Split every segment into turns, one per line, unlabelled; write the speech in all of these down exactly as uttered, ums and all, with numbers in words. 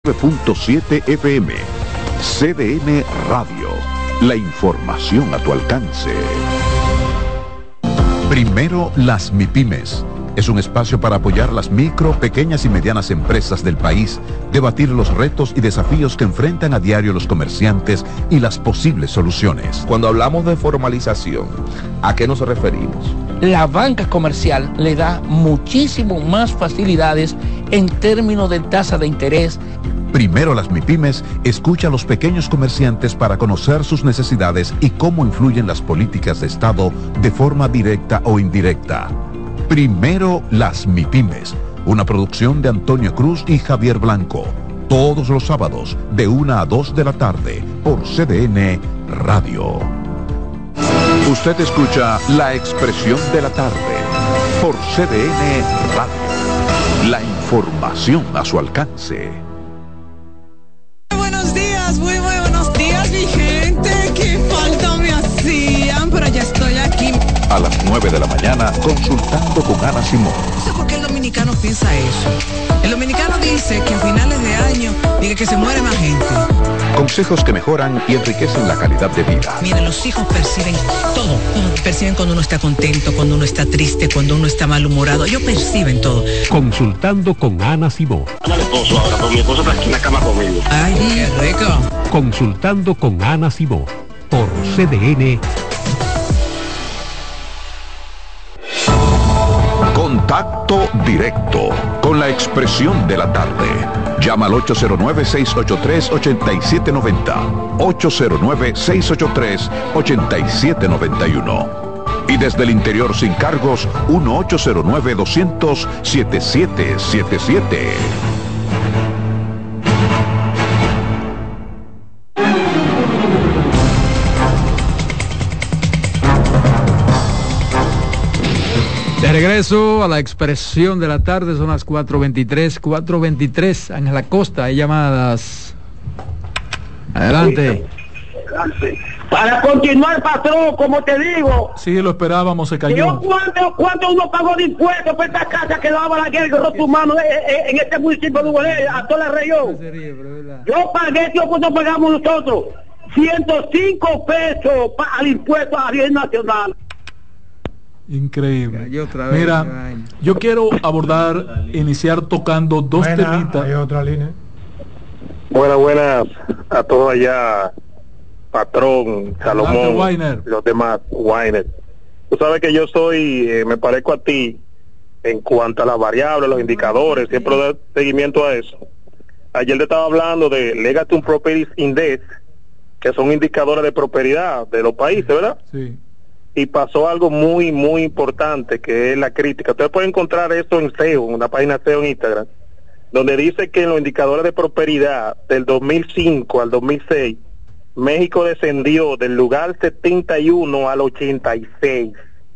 nueve punto siete F M. C D N Radio. La información a tu alcance. Primero las MIPYMES. Es un espacio para apoyar las micro, pequeñas y medianas empresas del país, debatir los retos y desafíos que enfrentan a diario los comerciantes y las posibles soluciones.
Cuando hablamos de formalización, ¿a qué nos referimos?
La banca comercial le da muchísimo más facilidades en términos de tasa de interés.
Primero las MIPYMES escucha a los pequeños comerciantes para conocer sus necesidades y cómo influyen las políticas de Estado de forma directa o indirecta. Primero las MIPYMES, una producción de Antonio Cruz y Javier Blanco. Todos los sábados de una a dos de la tarde por C D N Radio. Usted escucha La Expresión de la Tarde por C D N Radio. La información a su alcance.
Buenos días, muy, muy buenos días, mi gente. Qué falta me hacían, pero ya estoy aquí.
A las nueve de la mañana, consultando con Ana Simón.
No sé por qué el dominicano piensa eso. El dominicano dice que a finales de año dice que se muere más gente.
Consejos que mejoran y enriquecen la calidad de vida.
Miren, los hijos perciben todo, todo. Perciben cuando uno está contento, cuando uno está triste, cuando uno está malhumorado. Ellos perciben todo.
Consultando con Ana Simón.
Ana el esposo ahora, pero mi esposo está aquí en la cama conmigo.
Ay, qué rico.
Consultando con Ana Simón por C D N.
Contacto directo con La Expresión de la Tarde. Llama al ocho cero nueve, seis ocho tres, ocho siete nueve cero, ocho cero nueve, seis ocho tres, ocho siete nueve uno. Y desde el interior sin cargos, uno ocho cero nueve, dos cero cero, siete siete siete siete.
De regreso a La Expresión de la Tarde, son las cuatro veintitrés, cuatro veintitrés, Ángela Costa, hay llamadas. Adelante.
Para continuar, patrón, como te digo.
Sí, lo esperábamos, se cayó.
Yo cuánto, cuánto uno pagó de impuestos por esta casa que daba la guerra con los humanos en este municipio de Ubalé, a toda la región. Yo pagué, tío, ¿cuánto pagamos nosotros? ciento cinco pesos para el impuesto a nivel nacional.
Increíble. Mira, yo quiero abordar, iniciar tocando dos buena, temitas.
Hay otra línea.
Buenas, buenas a todos allá, patrón, Salomón, los demás, Weiner. Tú sabes que yo soy, eh, me parezco a ti en cuanto a las variables, los indicadores, siempre doy seguimiento a eso. Ayer te estaba hablando de Legacy Properties Index, que son indicadores de prosperidad de los países, ¿verdad?
Sí.
Y pasó algo muy, muy importante, que es la crítica. Ustedes pueden encontrar esto en S E O, en una página S E O en Instagram, donde dice que en los indicadores de prosperidad del dos mil cinco al dos mil seis, México descendió del lugar setenta y uno al ochenta y seis.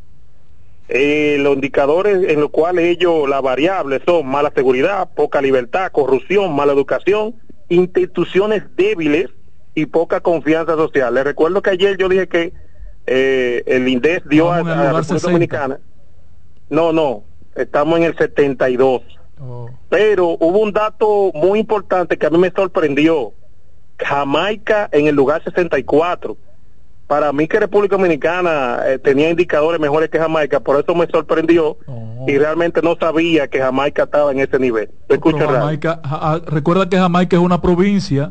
Eh, los indicadores en los cuales ellos, las variables son mala seguridad, poca libertad, corrupción, mala educación, instituciones débiles y poca confianza social. Les recuerdo que ayer yo dije que Eh, el INDEX dio a, a la República Dominicana. No, no, estamos en el setenta y dos. Oh. Pero hubo un dato muy importante que a mí me sorprendió. Jamaica en el lugar sesenta y cuatro. Para mí que República Dominicana eh, tenía indicadores mejores que Jamaica, por eso me sorprendió. Oh. Y realmente no sabía que Jamaica estaba en ese nivel.
Escucha, Jamaica, ja, recuerda que Jamaica es una provincia.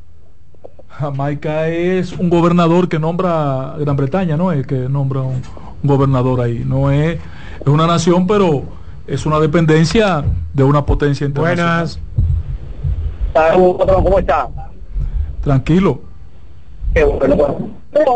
Jamaica es un gobernador que nombra Gran Bretaña, no es que nombra un, un gobernador ahí, no es, es una nación, pero es una dependencia de una potencia internacional.
Buenas. ¿Cómo está?
Tranquilo.
Qué bueno, bueno.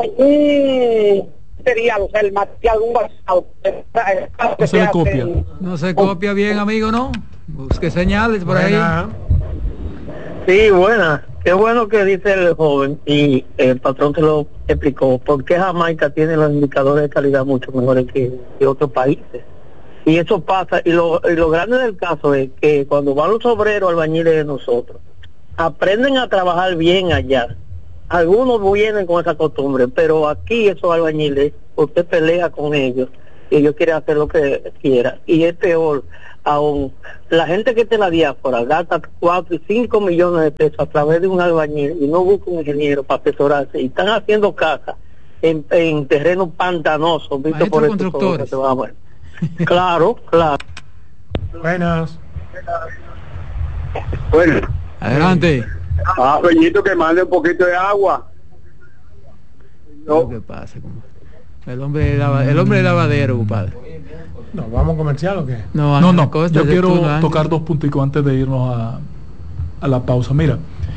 Un serial, o sea, el material, un basado.
No se le copia. No se copia bien, amigo, ¿no? Busque señales por buena. Ahí.
Sí, buena. Qué bueno que dice el joven y el patrón te lo explicó, porque Jamaica tiene los indicadores de calidad mucho mejores que, que otros países. Y eso pasa, y lo, y lo grande del caso es que cuando van los obreros albañiles de nosotros, aprenden a trabajar bien allá. Algunos vienen con esa costumbre, pero aquí esos albañiles, usted pelea con ellos, y ellos quieren hacer lo que quiera. Y es peor, aún la gente que está en la diáspora gasta cuatro y cinco millones de pesos a través de un albañil y no busca un ingeniero para asesorarse y están haciendo casas en, en terrenos pantanosos, visto por estos constructores. Claro, claro.
Buenas.
Bueno. Adelante.
Ah, Peñito, que mande un poquito de agua.
No. ¿Qué pasa? El hombre de lava, el hombre de lavadero, compadre.
No, ¿vamos a comercial o qué?
No, no, no. Yo quiero tocar dos punticos antes de irnos a, a la pausa. Mira,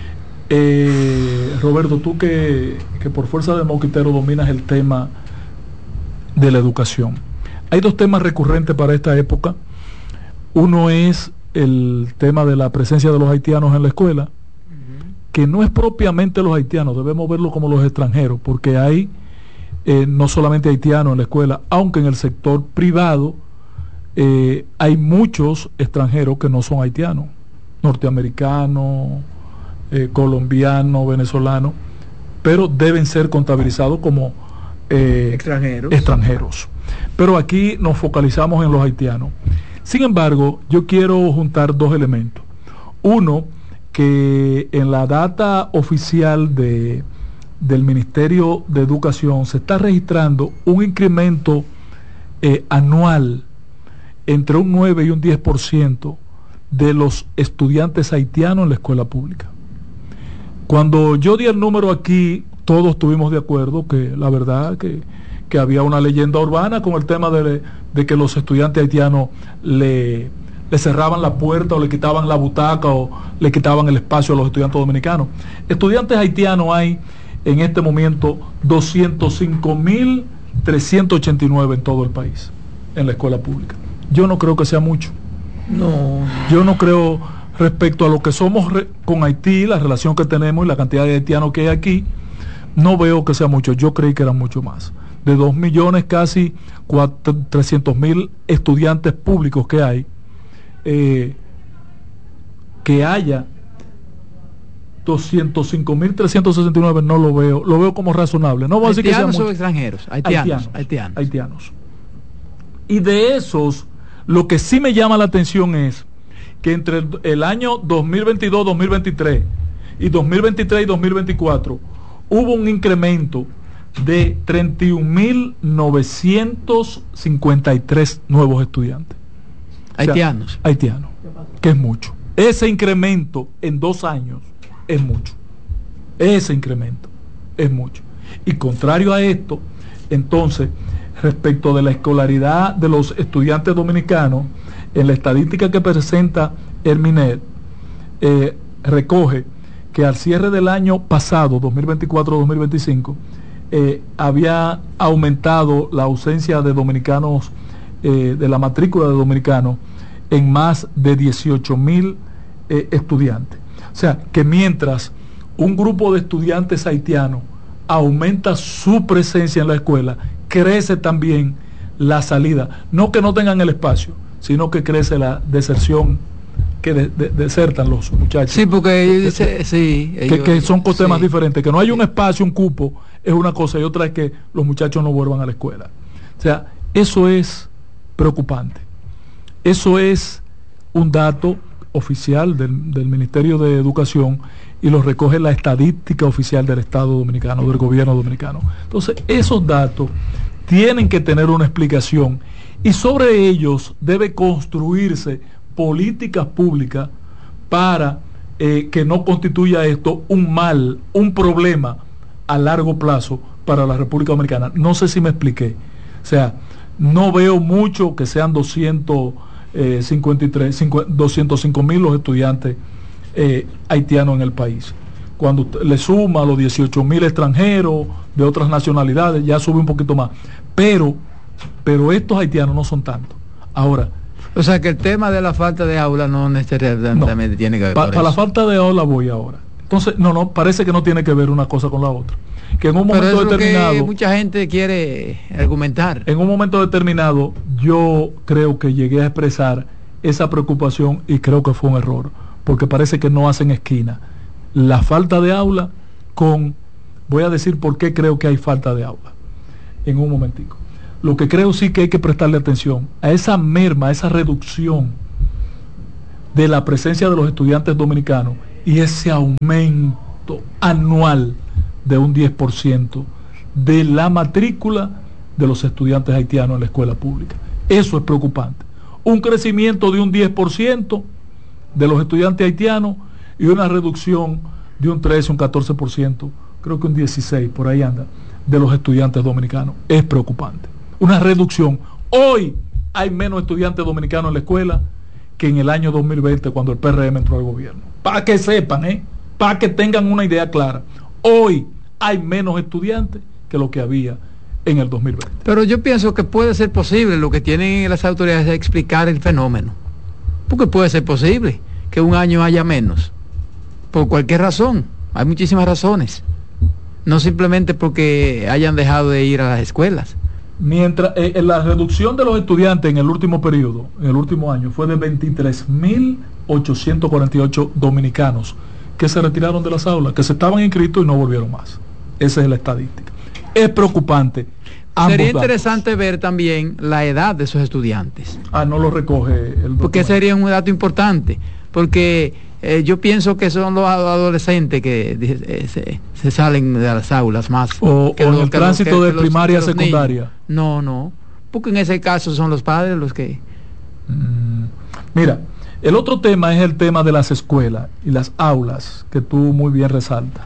eh, Roberto, tú que, que por fuerza de mosquitero dominas el tema de la educación. Hay dos temas recurrentes para esta época. Uno es el tema de la presencia de los haitianos en la escuela, que no es propiamente los haitianos, debemos verlo como los extranjeros, porque hay eh, no solamente haitianos en la escuela, aunque en el sector privado eh, hay muchos extranjeros que no son haitianos, norteamericanos, eh, colombianos, venezolanos, pero deben ser contabilizados como eh, extranjeros. extranjeros. Pero aquí nos focalizamos en los haitianos. Sin embargo, yo quiero juntar dos elementos. Uno, que en la data oficial de, del Ministerio de Educación se está registrando un incremento eh, anual entre un nueve y un diez por ciento de los estudiantes haitianos en la escuela pública. Cuando yo di el número aquí, todos estuvimos de acuerdo que la verdad que, que había una leyenda urbana con el tema de, de que los estudiantes haitianos le... le cerraban la puerta o le quitaban la butaca o le quitaban el espacio a los estudiantes dominicanos. Estudiantes haitianos hay en este momento doscientos cinco mil trescientos ochenta y nueve en todo el país, en la escuela pública. Yo no creo que sea mucho.
No.
Yo no creo, respecto a lo que somos re, con Haití, la relación que tenemos y la cantidad de haitianos que hay aquí, no veo que sea mucho. Yo creí que eran mucho más. De dos millones, casi trescientos mil estudiantes públicos que hay, Eh, que haya doscientos cinco mil trescientos sesenta y nueve no lo veo, lo veo como razonable. No voy a decir que sean muchos.
Extranjeros, haitianos,
haitianos,
haitianos.
haitianos. Y de esos, lo que sí me llama la atención es que entre el, el año dos mil veintidós dos mil veintitrés y dos mil veintitrés y dos mil veinticuatro hubo un incremento de treinta y un mil novecientos cincuenta y tres nuevos estudiantes.
Haitianos.
O sea, haitianos, que es mucho. Ese incremento en dos años es mucho. Ese incremento es mucho. Y contrario a esto, entonces, respecto de la escolaridad de los estudiantes dominicanos, en la estadística que presenta el MINED, eh, recoge que al cierre del año pasado, dos mil veinticuatro dos mil veinticinco, eh, había aumentado la ausencia de dominicanos, Eh, de la matrícula de dominicanos en más de dieciocho mil eh, estudiantes. O sea, que mientras un grupo de estudiantes haitianos aumenta su presencia en la escuela, crece también la salida. No que no tengan el espacio, sino que crece la deserción, que de, de, desertan los muchachos.
Sí, porque ellos dicen, sí,
que,
ellos,
que son temas
sí.
diferentes. Que no hay un espacio, un cupo, es una cosa, y otra es que los muchachos no vuelvan a la escuela. O sea, eso es preocupante. Eso es un dato oficial del, del Ministerio de Educación y lo recoge la estadística oficial del Estado Dominicano, del gobierno dominicano. Entonces, esos datos tienen que tener una explicación y sobre ellos debe construirse políticas públicas para eh, que no constituya esto un mal, un problema a largo plazo para la República Dominicana. No sé si me expliqué. O sea, no veo mucho que sean doscientos cincuenta y tres, doscientos cinco mil los estudiantes eh, haitianos en el país. Cuando le suma los dieciocho mil extranjeros de otras nacionalidades, ya sube un poquito más. Pero, pero estos haitianos no son tantos. Ahora,
o sea que el tema de la falta de aula no necesariamente no, tiene que ver
pa,
con
Para
eso.
la falta de aula voy ahora. Entonces, no, no, parece que no tiene que ver una cosa con la otra. Que en un
Pero
momento
es lo
determinado,
que mucha gente quiere argumentar.
En un momento determinado, yo creo que llegué a expresar esa preocupación y creo que fue un error, porque parece que no hacen esquina la falta de aula con, voy a decir por qué creo que hay falta de aula en un momentico. Lo que creo sí que hay que prestarle atención a esa merma, a esa reducción de la presencia de los estudiantes dominicanos y ese aumento anual de un diez por ciento de la matrícula de los estudiantes haitianos en la escuela pública. Eso es preocupante. Un crecimiento de un diez por ciento de los estudiantes haitianos y una reducción de un trece, un catorce por ciento, creo que un dieciséis, por ahí anda, de los estudiantes dominicanos. Es preocupante. Una reducción. Hoy hay menos estudiantes dominicanos en la escuela que en el año dos mil veinte, cuando el P R M entró al gobierno. Para que sepan, ¿eh? Para que tengan una idea clara. Hoy hay menos estudiantes que lo que había en el dos mil veinte.
Pero yo pienso que puede ser posible, lo que tienen las autoridades es explicar el fenómeno. Porque puede ser posible que un año haya menos. Por cualquier razón. Hay muchísimas razones. No simplemente porque hayan dejado de ir a las escuelas.
Mientras eh, la reducción de los estudiantes en el último periodo, en el último año, fue de veintitrés mil ochocientos cuarenta y ocho dominicanos que se retiraron de las aulas, que se estaban inscritos y no volvieron más. Esa es la estadística. Es preocupante.
Sería interesante datos. ver también la edad de esos estudiantes.
Ah, no lo recoge el documento.
Porque sería un dato importante. Porque eh, yo pienso que son los adolescentes que eh, se, se salen de las aulas más.
O,
que
o
los,
en el
que
tránsito
los, que,
de
que
primaria a
los,
secundaria.
Niños. No, no. Porque en ese caso son los padres los que...
Mm, mira, el otro tema es el tema de las escuelas y las aulas, que tú muy bien resaltas.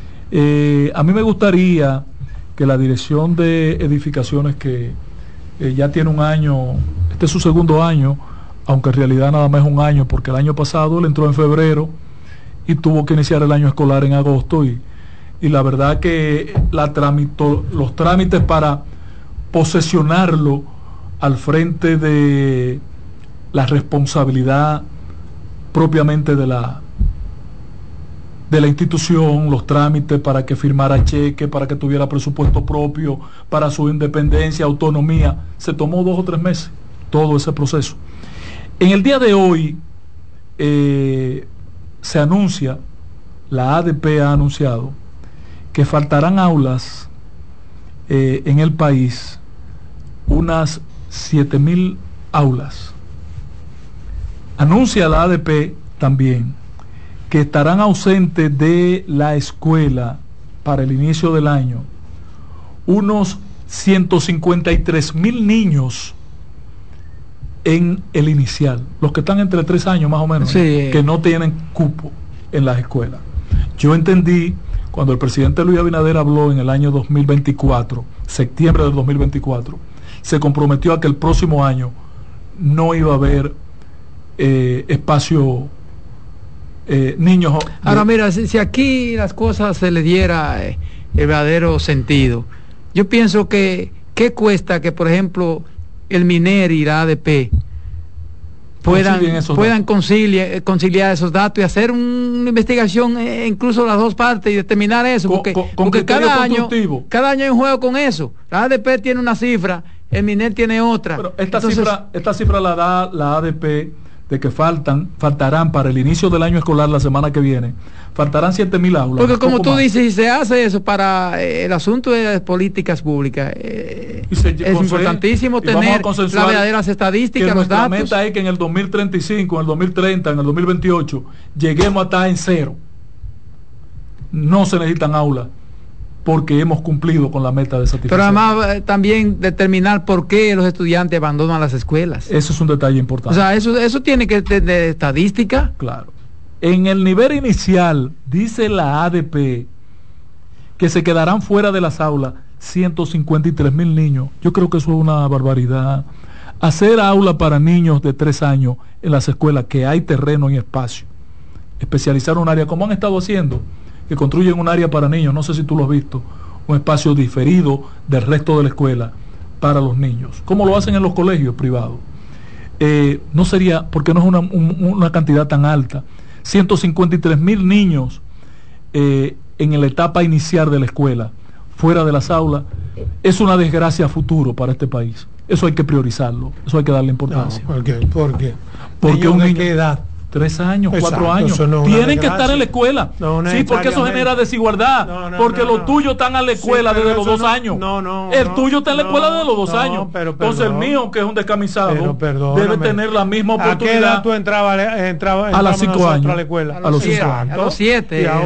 Eh, a mí me gustaría que la dirección de edificaciones, que eh, ya tiene un año, este es su segundo año, aunque en realidad nada más es un año, porque el año pasado él entró en febrero y tuvo que iniciar el año escolar en agosto, y, y la verdad que la tramito, los trámites para posesionarlo al frente de la responsabilidad propiamente de la de la institución, los trámites para que firmara cheque, para que tuviera presupuesto propio, para su independencia, autonomía, se tomó dos o tres meses, todo ese proceso. En el día de hoy eh, se anuncia, la A D P ha anunciado que faltarán aulas eh, en el país, unas siete mil aulas. Anuncia la A D P también que estarán ausentes de la escuela para el inicio del año unos ciento cincuenta y tres mil niños en el inicial, los que están entre tres años más o menos, sí, ¿eh? Que no tienen cupo en las escuelas. Yo entendí, cuando el presidente Luis Abinader habló en el año dos mil veinticuatro, septiembre del dos mil veinticuatro, se comprometió a que el próximo año no iba a haber eh, espacio eh, niños. De...
Ahora mira, si, si aquí las cosas se le diera eh, el verdadero sentido, yo pienso que ¿qué cuesta que, por ejemplo, el MINER y la A D P puedan, puedan conciliar, conciliar esos datos y hacer un, una investigación, eh, incluso las dos partes, y determinar eso? Porque, con, con porque cada año cada año hay un juego con eso. La A D P tiene una cifra, el MINER tiene otra.
Pero esta, Entonces, cifra, esta cifra la da la A D P, de que faltan, faltarán para el inicio del año escolar la semana que viene, faltarán siete mil aulas.
Porque como tú más. dices, si se hace eso para eh, el asunto de las políticas públicas, eh, es importantísimo tener las verdaderas estadísticas,
que
los
nuestra
datos.
Meta es que en el dos mil treinta y cinco, en el dos mil treinta, en el dos mil veintiocho, lleguemos a estar en cero. No se necesitan aulas, porque hemos cumplido con la meta de satisfacción.
Pero además eh, también determinar por qué los estudiantes abandonan las escuelas.
Eso es un detalle importante.
O sea, eso, eso tiene que tener estadística.
Claro. En el nivel inicial, dice la A D P, que se quedarán fuera de las aulas ciento cincuenta y tres mil niños. Yo creo que eso es una barbaridad. Hacer aula para niños de tres años en las escuelas, que hay terreno y espacio. Especializar un área, como han estado haciendo, que construyen un área para niños, no sé si tú lo has visto, un espacio diferido del resto de la escuela para los niños, como lo hacen en los colegios privados. Eh, no sería, porque no es una, un, una cantidad tan alta, ciento cincuenta y tres mil niños eh, en la etapa inicial de la escuela, fuera de las aulas, es una desgracia a futuro para este país. Eso hay que priorizarlo, eso hay que darle importancia.
No, ¿por qué? ¿Por qué?
Porque un
¿De
niño,
qué edad?
Tres años,
Exacto,
cuatro años.
No
Tienen que estar en la escuela. No, sí, porque eso genera desigualdad. No, no, porque no, los no. tuyos están en la escuela sí, desde los dos no, años. No, no, el tuyo está en la escuela desde los dos no, años. Pero, Entonces perdón, el mío, que es un descamisado, debe tener la misma oportunidad.
¿A qué edad tú entrabas entraba,
a los cinco años?
A la escuela.
A los cinco años.
A los siete.